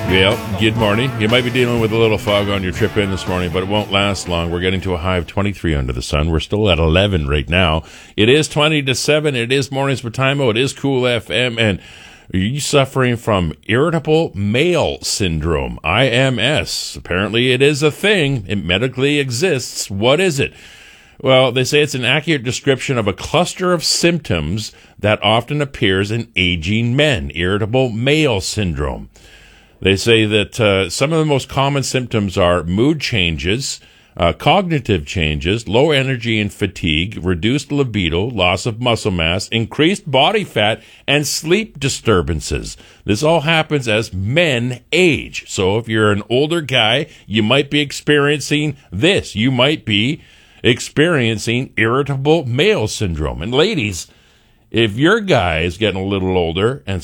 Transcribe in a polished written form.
Well, good morning. You might be dealing with a little fog on your trip in this morning, but it won't last long. We're getting to a high of 23 under the sun. We're still at 11 right now. It is 20 to 7. It is Mornings with Timo. It is Cool FM. And are you suffering from irritable male syndrome, IMS? Apparently it is a thing. It medically exists. What is it? Well, they say it's an accurate description of a cluster of symptoms that often appears in aging men, irritable male syndrome. They say that some of the most common symptoms are mood changes, cognitive changes, low energy and fatigue, reduced libido, loss of muscle mass, increased body fat, and sleep disturbances. This all happens as men age. So if you're an older guy, you might be experiencing this. You might be experiencing irritable male syndrome. And ladies, if your guy is getting a little older and